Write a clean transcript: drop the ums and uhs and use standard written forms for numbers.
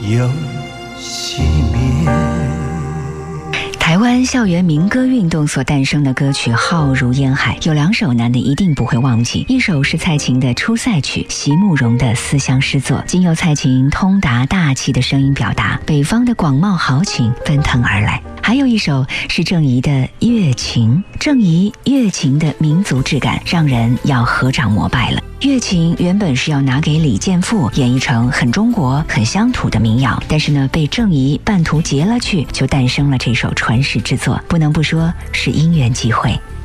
又熄灭。 台湾校园民歌运动所诞生的歌曲《浩如烟海》有2首呢，你一定不会忘记。一首是蔡琴的出塞曲，席慕容的思乡诗作，经由蔡琴通达大气的声音表达，北方的广袤豪情奔腾而来。还有一首是郑怡的《月琴》，郑怡月琴的民族质感让人要合掌膜拜了。月琴原本是要拿给李健富演绎成很中国很乡土的民谣，但是呢被郑怡半途截了去，就诞生了这首传世之作，不能不说是因缘际会。